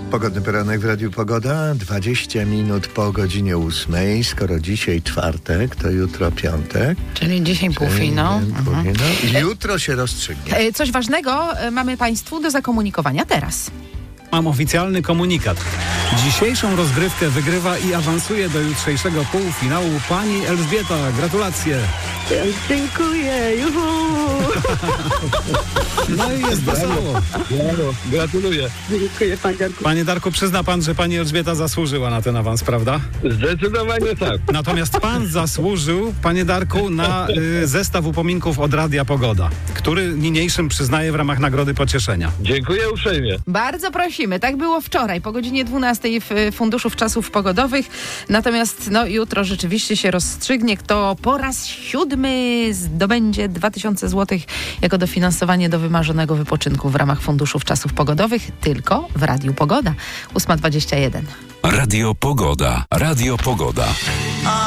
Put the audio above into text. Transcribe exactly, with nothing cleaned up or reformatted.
Pogodny poranek w Radiu Pogoda, dwadzieścia minut po godzinie ósmej. Skoro dzisiaj czwartek, to jutro piątek. Czyli dzisiaj półfinał. Mhm. Jutro się rozstrzygnie. Coś ważnego mamy Państwu do zakomunikowania teraz. Mam oficjalny komunikat. Dzisiejszą rozgrywkę wygrywa i awansuje do jutrzejszego półfinału pani Elżbieta. Gratulacje. Dziękuję. Juhu. No i jest wesoło. Gratuluję. Dziękuję, panie Darku. Panie Darku, przyzna pan, że pani Elżbieta zasłużyła na ten awans, prawda? Zdecydowanie tak. Natomiast pan zasłużył, panie Darku, na y, zestaw upominków od Radia Pogoda, który niniejszym przyznaje w ramach Nagrody Pocieszenia. Dziękuję uprzejmie. Bardzo prosimy. Tak było wczoraj po godzinie dwunastej w Funduszu Czasów Pogodowych. Natomiast no, jutro rzeczywiście się rozstrzygnie, kto po raz siódmy zdobędzie dwa tysiące złotych jako dofinansowanie do wymarzonego wypoczynku w ramach Funduszów Czasów Pogodowych tylko w Radiu Pogoda. ósma dwadzieścia jeden. Radio Pogoda. Radio Pogoda.